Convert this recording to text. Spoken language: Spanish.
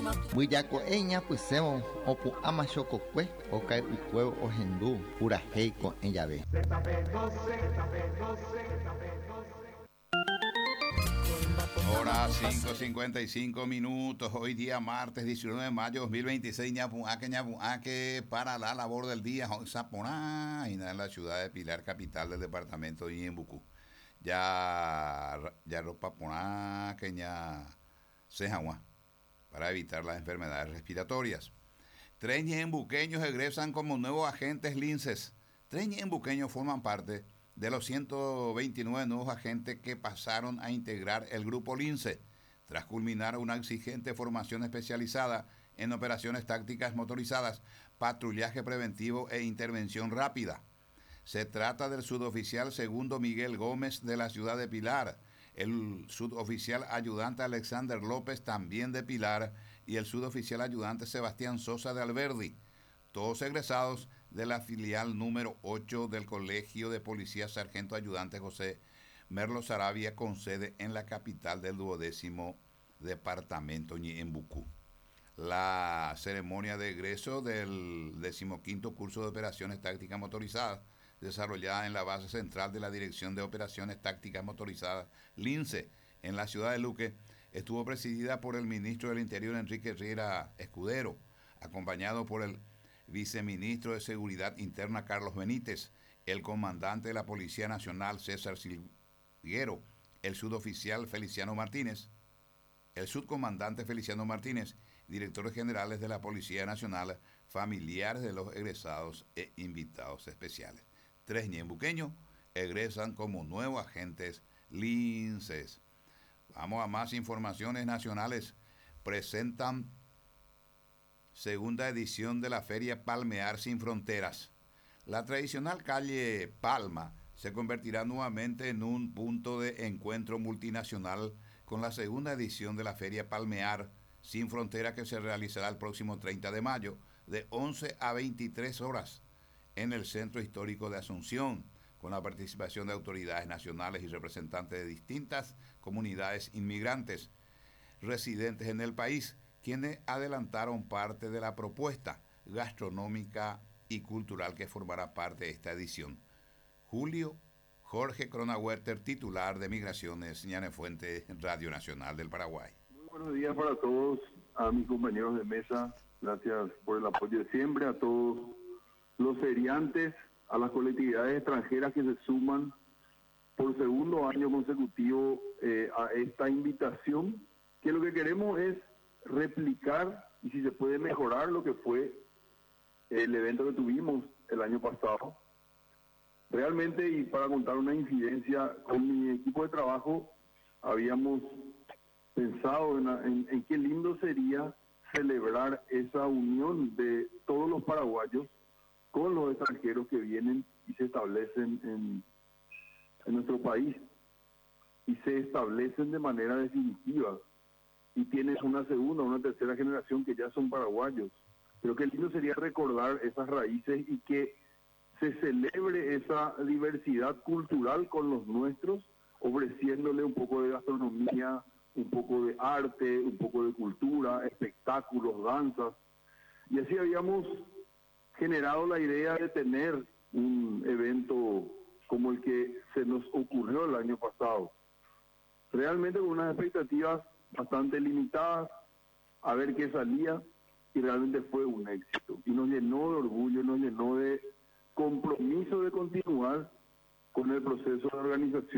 Buyako eña puseo opu ama chococue okai ucueo ojendu pura heico en llave. Hora 5:55. Hoy día martes 19 de mayo 2026. Ñapuaque para la labor del día. Saponá, en la ciudad de Pilar, capital del departamento de Ñembucú. Ya ropa poná que ya sejagua para evitar las enfermedades respiratorias. 3 ñembuqueños egresan como nuevos agentes linces. 3 ñembuqueños forman parte de los 129 nuevos agentes que pasaron a integrar el grupo Lince, tras culminar una exigente formación especializada en operaciones tácticas motorizadas, patrullaje preventivo e intervención rápida. Se trata del suboficial segundo Miguel Gómez de la ciudad de Pilar, el suboficial ayudante Alexander López también de Pilar y el suboficial ayudante Sebastián Sosa de Alberdi, todos egresados de la filial número 8 del Colegio de Policía Sargento Ayudante José Merlo Sarabia, con sede en la capital del 12º departamento Ñembucú. La ceremonia de egreso del 15º curso de operaciones tácticas motorizadas, desarrollada en la base central de la Dirección de Operaciones Tácticas Motorizadas, LINCE, en la ciudad de Luque, estuvo presidida por el ministro del Interior, Enrique Riera Escudero, acompañado por el viceministro de Seguridad Interna, Carlos Benítez, el comandante de la Policía Nacional, César Silguero, el suboficial Feliciano Martínez, el subcomandante Feliciano Martínez, directores generales de la Policía Nacional, familiares de los egresados e invitados especiales. 3 ñembuqueños egresan como nuevos agentes linces. Vamos a más informaciones nacionales. Presentan segunda edición de la Feria Palmear Sin Fronteras. La tradicional calle Palma se convertirá nuevamente en un punto de encuentro multinacional con la segunda edición de la Feria Palmear Sin Fronteras, que se realizará el próximo 30 de mayo de 11 a 23 horas en el Centro Histórico de Asunción, con la participación de autoridades nacionales y representantes de distintas comunidades inmigrantes residentes en el país, quienes adelantaron parte de la propuesta gastronómica y cultural que formará parte de esta edición. Julio Jorge Cronauerter, titular de Migraciones, Ñanefuente, Radio Nacional del Paraguay. Muy buenos días para todos, a mis compañeros de mesa. Gracias por el apoyo de siempre, a todos los feriantes, a las colectividades extranjeras que se suman por segundo año consecutivo a esta invitación, que lo que queremos es replicar y si se puede mejorar lo que fue el evento que tuvimos el año pasado. Realmente, y para contar una incidencia, con mi equipo de trabajo habíamos pensado en qué lindo sería celebrar esa unión de todos los paraguayos con los extranjeros que vienen y se establecen en nuestro país y se establecen de manera definitiva. Y tienes una segunda, una tercera generación que ya son paraguayos. Pero qué lindo sería recordar esas raíces y que se celebre esa diversidad cultural con los nuestros, ofreciéndole un poco de gastronomía, un poco de arte, un poco de cultura, espectáculos, danzas. Y así habíamos generado la idea de tener un evento como el que se nos ocurrió el año pasado. Realmente con unas expectativas bastante limitadas, a ver qué salía, y realmente fue un éxito. Y nos llenó de orgullo, nos llenó de compromiso de continuar con el proceso de organización